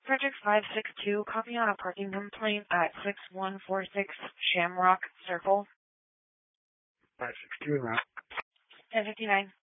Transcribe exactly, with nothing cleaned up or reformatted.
Frederick five six two, copy on a parking complaint at six one four six Shamrock Circle. five six two, route. ten fifty-nine.